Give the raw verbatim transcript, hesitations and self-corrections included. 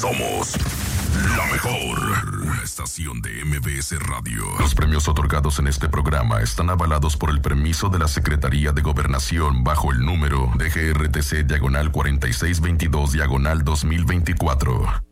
Somos la mejor, una estación de M B S Radio. Los premios otorgados en este programa están avalados por el permiso de la Secretaría de Gobernación bajo el número D G R T C diagonal cuarenta y seis veintidós diagonal dos mil veinticuatro.